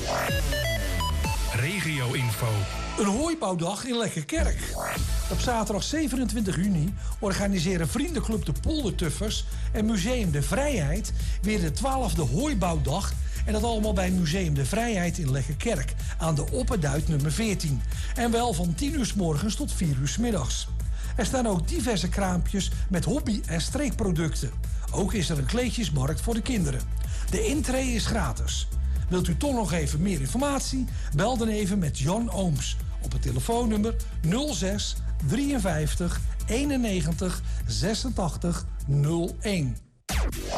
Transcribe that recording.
Regio-info. Een hooibouwdag in Lekkerkerk. Op zaterdag 27 juni organiseren Vriendenclub de Poldertuffers en Museum de Vrijheid weer de 12e hooibouwdag. En dat allemaal bij Museum de Vrijheid in Lekkerkerk aan de Opperduit nummer 14. En wel van 10 uur 's morgens tot 4 uur 's middags. Er staan ook diverse kraampjes met hobby- en streekproducten. Ook is er een kleedjesmarkt voor de kinderen. De intree is gratis. Wilt u toch nog even meer informatie? Bel dan even met Jan Ooms op het telefoonnummer 06 53 91 86 01.